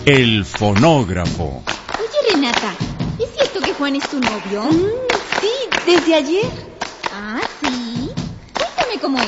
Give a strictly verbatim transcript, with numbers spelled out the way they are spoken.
El fonógrafo. Oye, Renata, ¿es cierto que Juan es tu novio? Mm, sí, desde ayer. Ah, ¿sí? Cuéntame cómo es.